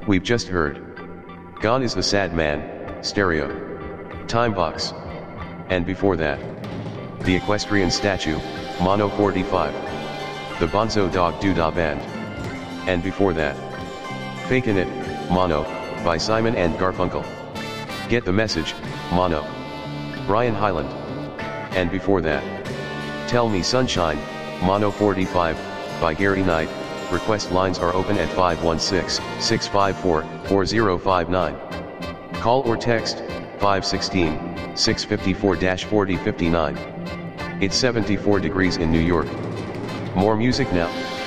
we've just heard Gone is the Sad Man, Stereo, Timebox. And before that, The Equestrian Statue, Mono 45, The Bonzo Dog Doodah Band. And before that, Fakin' It, Mono, by Simon and Garfunkel. Get the Message, Mono, Brian Hyland. And before that, Tell Me Sunshine, Mono 45, by Gary Knight. Request lines are open at 516-654-4059. Call or text, 516-654-4059. It's 74 degrees in New York. More music now.